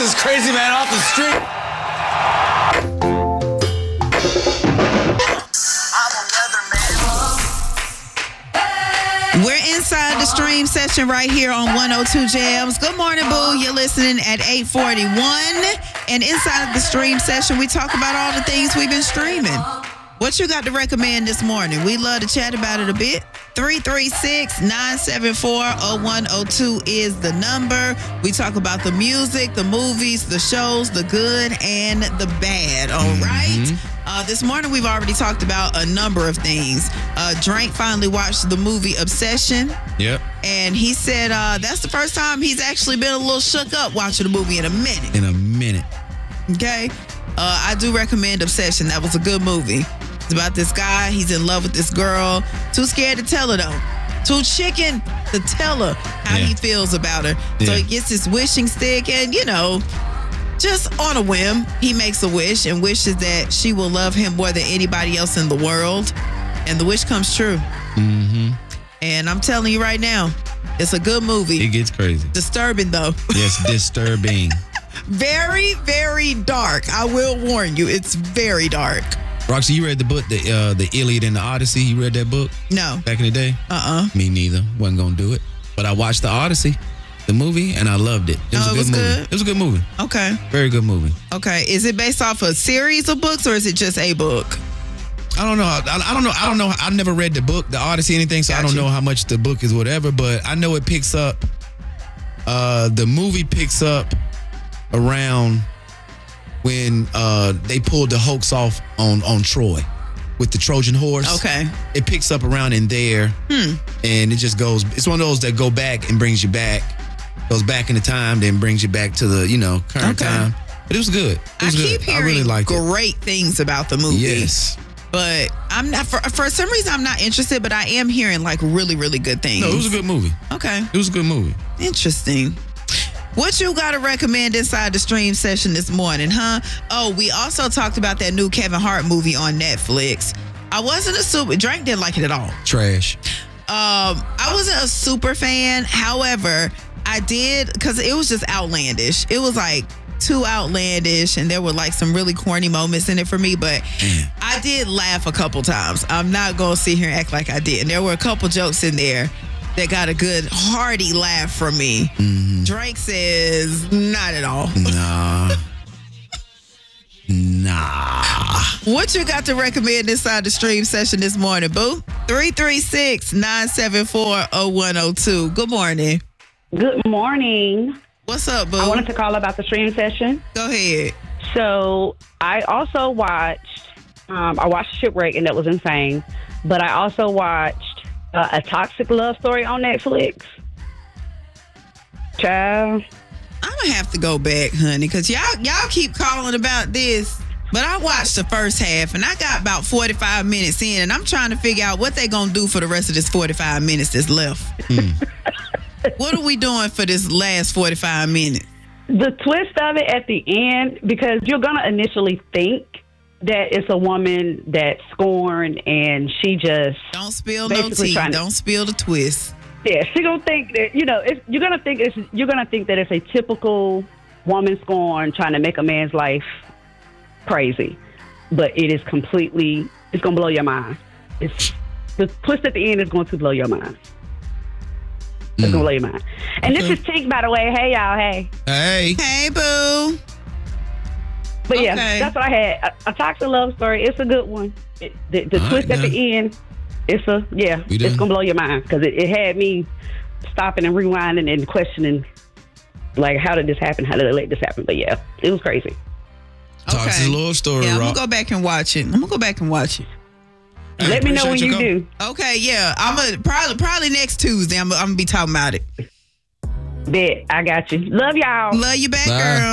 this crazy man off the street. We're inside the stream session right here on 102 Jams. Good morning, boo. You're listening at 841. And inside the stream session, we talk about all the things we've been streaming. What you got to recommend this morning? We love to chat about it a bit. 336-974-0102 is the number. We talk about the music, the movies, the shows, the good and the bad. All right. This morning, we've already talked about a number of things. Drank finally watched the movie Obsession. Yep. And he said that's the first time he's actually been a little shook up watching the movie in a minute. Okay. I do recommend Obsession. That was a good movie. It's about this guy. He's in love with this girl. Too scared to tell her, though. Too chicken to tell her how he feels about her. So he gets this wishing stick and, just on a whim, he makes a wish and wishes that she will love him more than anybody else in the world. And the wish comes true. Mm-hmm. And I'm telling you right now, it's a good movie. It gets crazy. Disturbing, though. Yes, disturbing. Very, very dark. I will warn you, it's very dark. Roxy, you read the book, the Iliad and the Odyssey? You read that book? No. Back in the day? Me neither. Wasn't going to do it. But I watched the Odyssey, the movie, and I loved it. It was a good movie. Good? It was a good movie. Okay. Very good movie. Okay. Is it based off a series of books or is it just a book? I don't know. I don't know. I never read the book, the Odyssey, anything, so I don't know how much the book is, whatever, but I know it picks up, the movie picks up around when they pulled the hoax off on Troy with the Trojan horse. Okay. It picks up around in there. And it just goes, it's one of those that go back and brings you back. Goes back in the time, then brings you back to the, current time. But it was good. It was keep good. hearing I really liked great things about the movie. Yes. But I'm not, for some reason, I'm not interested, but I am hearing really, really good things. No, it was a good movie. Okay. It was a good movie. Interesting. What you got to recommend inside the stream session this morning, huh? Oh, we also talked about that new Kevin Hart movie on Netflix. I wasn't a super, Drake didn't like it at all. Trash. I wasn't a super fan. However, I did, because it was just outlandish. It was too outlandish, and there were some really corny moments in it for me, but I did laugh a couple times. I'm not going to sit here and act like I didn't. There were a couple jokes in there that got a good hearty laugh from me. Drake says, not at all. Nah. What you got to recommend inside the stream session this morning, boo? 336-974-0102. Good morning. Good morning. What's up, boo? I wanted to call about the stream session. Go ahead. So I also watched, I watched Shipwreck, and that was insane. But I also watched A Toxic Love Story on Netflix. Child. I'm going to have to go back, honey, because y'all keep calling about this. But I watched the first half, and I got about 45 minutes in, and I'm trying to figure out what they going to do for the rest of this 45 minutes that's left. What are we doing for this last 45 minutes? The twist of it at the end, because you're going to initially think that it's a woman that's scorned and she just... Don't spill no tea. Don't spill the twist. Yeah, she's going to think that, you're going to think that it's a typical woman scorned trying to make a man's life crazy. But it is completely... It's going to blow your mind. The twist at the end is going to blow your mind. It's going to blow your mind. And this is Tink, by the way. Hey, y'all. Hey. Hey, boo. But yeah, that's what I had. A Toxic Love Story. It's a good one. The twist at the end, it's going to blow your mind. Because it had me stopping and rewinding and questioning, how did this happen? How did they let this happen? But yeah, it was crazy. Toxic Love Story, Yeah, I'm going to go back and watch it. Let me know when you do. Okay, yeah. I'm gonna probably next Tuesday. I'm gonna be talking about it. Bet. I got you. Love y'all. Love you back, girl.